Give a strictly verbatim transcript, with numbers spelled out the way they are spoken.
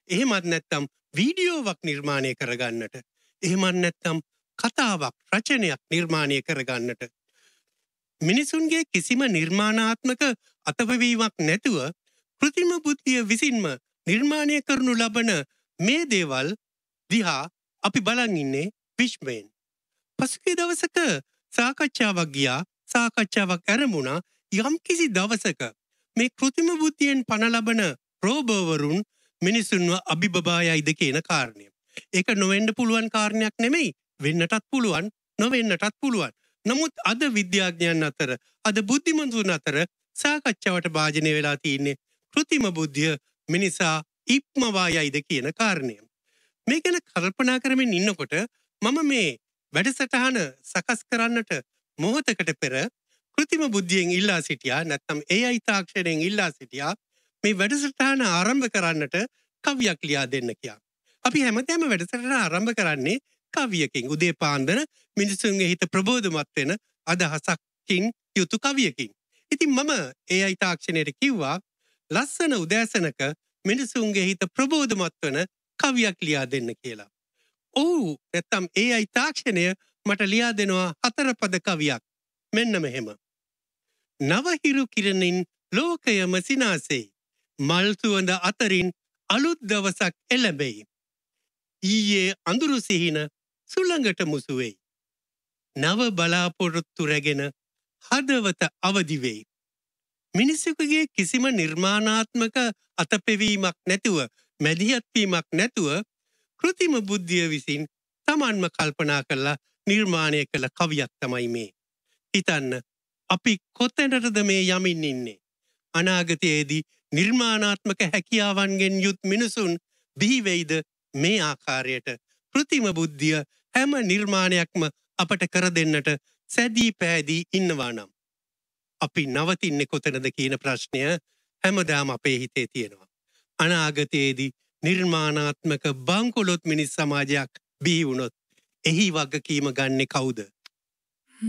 එහෙමත් නැත්නම් වීඩියෝවක් නිර්මාණය කරගන්නට. එහෙමත් නැත්නම් කතාවක් රචනයක් නිර්මාණය කරගන්නට. මිනිසුන්ගේ කිසිම නිර්මාණාත්මක අතපවීමක් නැතුව කෘතිම බුද්ධිය විසින්ම නිර්මාණය කරනු ලබන මේ දේවල් දිහා අපි බලන් ඉන්නේ විශ්මයෙන්. පසුගිය දවසක සාකච්ඡාවක් ගියා සාකච්ඡාවක් ආරම්භුණා යම් කිසි දවසක මේ කෘතිම බුද්ධියෙන් පණ ලබන රෝබෝවරුන් මිනිසුන්ව අභිබවායයිද කියන කාරණය. ඒක නොවෙන්න පුළුවන් කාරණයක් නෙමෙයි. වෙන්නටත් පුළුවන් නොවෙන්නටත් පුළුවන්. නමුත් අද විද්‍යාඥයන් අතර අද බුද්ධිමතුන් අතර සාකච්ඡාවට භාජනය වෙලා තියෙන්නේ කෘතිම බුද්ධිය මිනිසා ඉක්මවායයිද කියන කාරණය. මේ ගැන කල්පනා කරමින් ඉන්නකොට මම මේ වැඩසටහන සකස් කරන්නට මොහොතකට පෙර කෘතිම බුද්ධියෙන් ඉල්ලා සිටියා නැත්නම් ඒ ආයි තාක්ෂණයෙන් ඉල්ලා සිටියා මේ වැඩසටහන ආරම්භ කරන්නට කවියක් ලියා දෙන්න කියලා. අපි හැමදාම වැඩසටහන ආරම්භ කරන්නේ කවියකින්. උදේ පාන්දර මිනිසුන්ගේ හිත ප්‍රබෝධමත් වෙන අදහසකින් යුතු කවියකින්. ඉතින් මම ඒ ආයි තාක්ෂණයට කිව්වා ලස්සන උදෑසනක මිනිසුන්ගේ හිත ප්‍රබෝධමත් වෙන කවියක් ලියා දෙන්න කියලා. ඔව් නැත්නම් ඒ ආයි තාක්ෂණය මට ලියා දෙනවා හතර පද කවියක්. මෙන්න මෙහෙම. නවහිරු කිරණින් ලෝකයම සිනාසෙයි. මල් සුවඳ අතරින් අලුත් දවසක් එළඹෙයි. ඊයේ අඳුරු සිහින සුළඟට මුසු වෙයි. නව බලාපොරොත්තු රැගෙන හදවත අවදි වෙයි. මිනිසෙකුගේ කිසිම නිර්මාණාත්මක අතපෙවීමක් නැතුව මැදිහත් වීමක් නැතුව කෘතිම බුද්ධිය විසින් Tamanම කල්පනා කරලා නිර්මාණය කළ කවියක් තමයි මේ. හිතන්න අපි කොතැනටද මේ යමින් ඉන්නේ? අනාගතයේදී නිර්මාණාත්මක හැකියාවන්ගෙන් යුත් මිනිසුන් බිහි වෙයිද මේ ආකාරයට? කෘතිම බුද්ධිය හැම නිර්මාණයක්ම අපට කර දෙන්නට සැදී පෑදී ඉන්නවා නම් අපි නවතින්නේ කොතනද කියන ප්‍රශ්නය හැමදාම අපේ හිතේ තියෙනවා. අනාගතයේදී නිර්මාණාත්මක බංකොලොත් මිනිස් සමාජයක් බිහි වුණොත් එහි වගකීම ගන්නෙ කවුද?